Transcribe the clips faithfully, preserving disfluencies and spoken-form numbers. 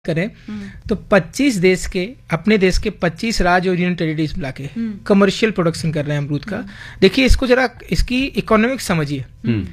करें तो पच्चीस देश के अपने देश के पच्चीस राज्य और यूनियन टेरिटरीज मिला के कमर्शियल प्रोडक्शन कर रहे हैं अमरूद का। देखिए इसको जरा इसकी इकोनॉमिक्स समझिए।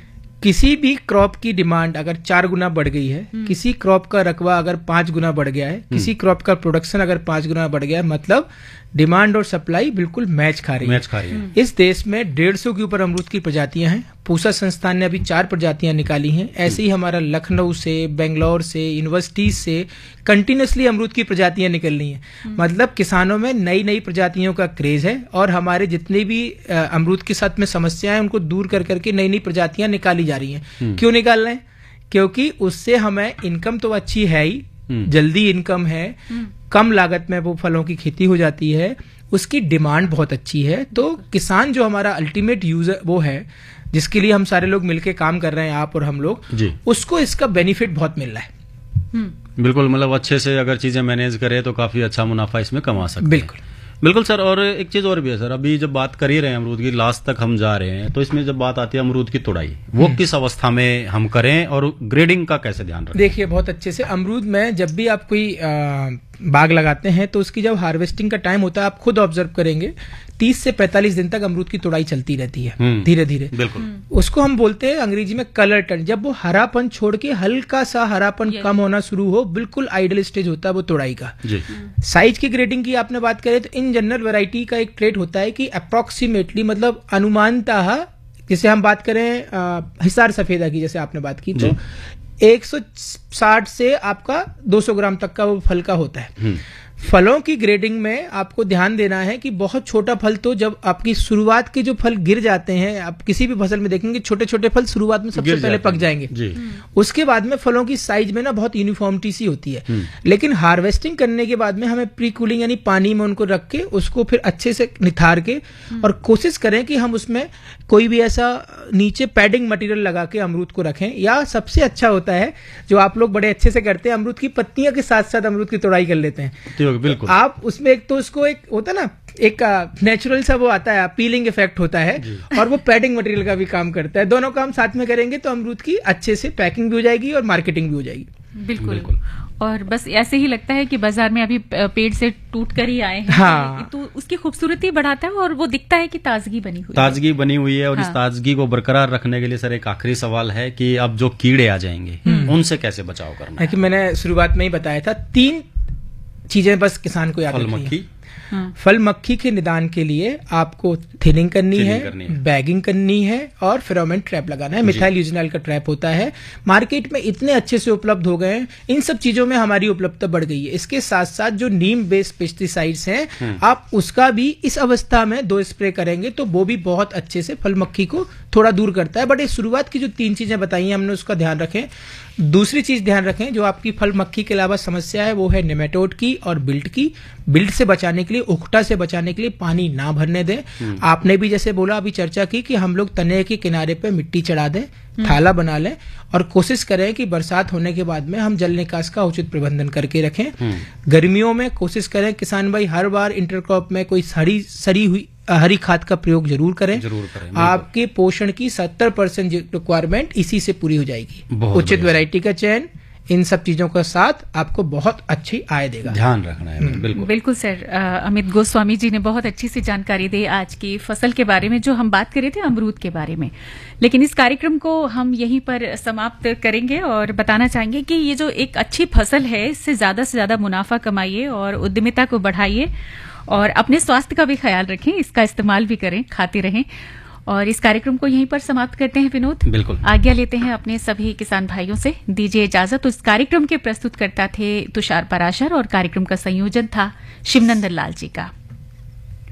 किसी भी क्रॉप की डिमांड अगर चार गुना बढ़ गई है, किसी क्रॉप का रकबा अगर पांच गुना बढ़ गया है, किसी क्रॉप का प्रोडक्शन अगर पांच गुना बढ़ गया है, मतलब डिमांड और सप्लाई बिल्कुल मैच खा रही मैच है। खा रही है। इस देश में डेढ़ सौ के ऊपर अमरूद की प्रजातियां हैं। पूसा संस्थान ने अभी चार प्रजातियां निकाली हैं। ऐसे ही हमारा लखनऊ से, बेंगलोर से, यूनिवर्सिटीज से कंटिन्यूसली अमरूद की प्रजातियां निकल रही हैं। मतलब किसानों में नई नई प्रजातियों का क्रेज है और हमारे जितनी भी अमरूद के साथ में समस्याएं हैं उनको दूर कर करके नई नई प्रजातियां निकाली जा रही हैं। क्यों निकाल रहे हैं? क्योंकि उससे हमें इनकम तो अच्छी है ही, जल्दी इनकम है, कम लागत में वो फलों की खेती हो जाती है, उसकी डिमांड बहुत अच्छी है। तो किसान जो हमारा अल्टीमेट यूजर वो है, जिसके लिए हम सारे लोग मिलके काम कर रहे हैं, आप और हम लोग, उसको इसका बेनिफिट बहुत मिल रहा है। बिल्कुल, मतलब अच्छे से अगर चीजें मैनेज करें तो काफी अच्छा मुनाफा इसमें कमा सकते हैं। बिल्कुल बिल्कुल सर। और एक चीज और भी है सर, अभी जब बात कर ही रहे हैं अमरूद की, लास्ट तक हम जा रहे हैं, तो इसमें जब बात आती है अमरूद की तुड़ाई, वो किस अवस्था में हम करें और ग्रेडिंग का कैसे ध्यान रखें? देखिए बहुत अच्छे से अमरूद में जब भी आप कोई आ, बाग लगाते हैं तो उसकी जब हार्वेस्टिंग का टाइम होता है, आप खुद ऑब्जर्व करेंगे तीस से पैंतालीस दिन तक अमरूद की तुड़ाई चलती रहती है धीरे धीरे। बिल्कुल। उसको हम बोलते हैं अंग्रेजी में कलर टर्न। जब वो हरापन छोड़ के हल्का सा हरापन कम होना शुरू हो, बिल्कुल आइडल स्टेज होता है वो तुड़ाई का। साइज की ग्रेडिंग की आपने बात करें तो इन जनरल वैरायटी का एक ट्रेट होता है कि अप्रोक्सीमेटली, मतलब अनुमानतः, जैसे हम बात करें हिसार सफेदा की, जैसे आपने बात की, तो एक सौ साठ से आपका दो सौ ग्राम तक का वो फल का होता है। फलों की ग्रेडिंग में आपको ध्यान देना है कि बहुत छोटा फल, तो जब आपकी शुरुआत के जो फल गिर जाते हैं, आप किसी भी फसल में देखेंगे छोटे छोटे फल शुरुआत में सबसे पहले पक जाएंगे जी। उसके बाद में फलों की साइज में ना बहुत यूनिफॉर्मिटी सी होती है। लेकिन हार्वेस्टिंग करने के बाद में हमें प्री कूलिंग यानी पानी में उनको रख के उसको फिर अच्छे से निथार के और कोशिश करें कि हम उसमें कोई भी ऐसा नीचे पैडिंग मटेरियल लगा के अमरूद को रखें। या सबसे अच्छा होता है जो आप लोग बड़े अच्छे से करते हैं, अमरूद की पत्तियों के साथ साथ अमरूद की तोड़ाई कर लेते हैं। बिल्कुल। आप उसमें एक तो उसको एक होता है ना, एक नेचुरल सा वो आता है, पीलिंग इफेक्ट होता है, और वो पैडिंग मटेरियल का भी काम करता है। दोनों काम साथ में करेंगे तो अमरूद की अच्छे से पैकिंग भी हो जाएगी और मार्केटिंग भी हो जाएगी। बिल्कुल, बिल्कुल। और बस ऐसे ही लगता है कि बाजार में अभी पेड़ से टूट कर ही आए हैं। हाँ। तो उसकी खूबसूरती बढ़ाता है और वो दिखता है कि ताजगी बनी हुई ताजगी बनी हुई है। और हाँ। इस ताजगी को बरकरार रखने के लिए सर एक आखिरी सवाल है कि अब जो कीड़े आ जाएंगे उनसे कैसे बचाव करना है? कि मैंने शुरुआत में ही बताया था, तीन चीजें बस किसान को याद रखनी है। हाँ। फल मक्खी के निदान के लिए आपको थिनिंग करनी है, करनी है, बैगिंग करनी है और फेरोमोन ट्रैप लगाना है। मिथाइल यूजिनॉल का ट्रैप होता है, मार्केट में इतने अच्छे से उपलब्ध हो गए हैं। इन सब चीजों में हमारी उपलब्धता बढ़ गई है। इसके साथ साथ जो नीम बेस्ड पेस्टिसाइड्स हैं, आप उसका भी इस अवस्था में दो स्प्रे करेंगे तो वो भी बहुत अच्छे से फल मक्खी को थोड़ा दूर करता है। बट ये शुरुआत की जो तीन चीजें बताई हैं हमने, उसका ध्यान रखें। दूसरी चीज ध्यान रखें, जो आपकी फल मक्खी के अलावा समस्या है वो है नेमेटोड की और बिल्ट की। बिल्ट से बचाने के लिए, उखटा से बचाने के लिए पानी ना भरने दें। आपने भी जैसे बोला, अभी चर्चा की कि हम लोग तने के किनारे पे मिट्टी चढ़ा दें, थाला बना लें और कोशिश करें कि बरसात होने के बाद में हम जल निकास का उचित प्रबंधन करके रखें। गर्मियों में कोशिश करें किसान भाई हर बार इंटरक्रॉप में कोई सड़ी सड़ी हुई हरी खाद का प्रयोग जरूर करें। जरूर करें। आपके पोषण की सत्तर परसेंट रिक्वायरमेंट इसी से पूरी हो जाएगी। उचित वैरायटी का चयन, इन सब चीजों का साथ आपको बहुत अच्छी आय देगा। ध्यान रखना है। बिल्कुल बिल्कुल सर। अमित गोस्वामी जी ने बहुत अच्छी सी जानकारी दी आज की फसल के बारे में, जो हम बात कर रहे थे अमरूद के बारे में। लेकिन इस कार्यक्रम को हम यहीं पर समाप्त करेंगे और बताना चाहेंगे कि ये जो एक अच्छी फसल है, इससे ज्यादा से ज्यादा मुनाफा कमाइए और उद्यमिता को बढ़ाइए और अपने स्वास्थ्य का भी ख्याल रखें, इसका इस्तेमाल भी करें, खाते रहें। और इस कार्यक्रम को यहीं पर समाप्त करते हैं विनोद। बिल्कुल। आज्ञा लेते हैं अपने सभी किसान भाइयों से, दीजिए इजाजत। उस कार्यक्रम के प्रस्तुतकर्ता थे तुषार पराशर और कार्यक्रम का संयोजन था शिवनंदन लाल जी का।